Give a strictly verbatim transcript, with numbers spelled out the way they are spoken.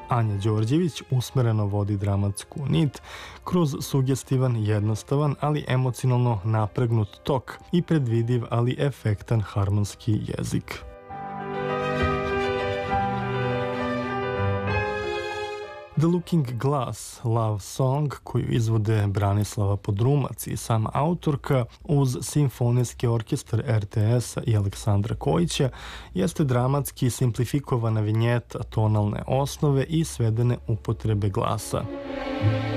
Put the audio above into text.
Anja Đorđević usmereno vodi dramatsku nit kroz sugestivan, jednostavan, ali emocionalno napregnut tok i predvidiv, ali efektan harmonski jezik. The Looking Glass Love Song, koju izvode Branislava Podrumac i sama autorka uz Simfonijski orkestar er te es-a i Aleksandra Kojića, jeste dramatski simplifikovana vinjeta tonalne osnove i svedene upotrebe glasa.